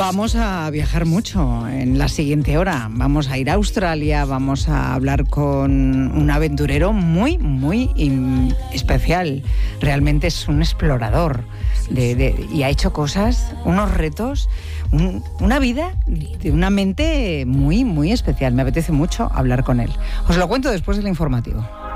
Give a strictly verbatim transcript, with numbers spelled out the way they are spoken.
Vamos a viajar mucho en la siguiente hora. Vamos a ir a Australia, vamos a hablar con un aventurero muy, muy in- especial. Realmente es un explorador de, de, y ha hecho cosas, unos retos, un, una vida de una mente muy, muy especial. Me apetece mucho hablar con él. Os lo cuento después del informativo.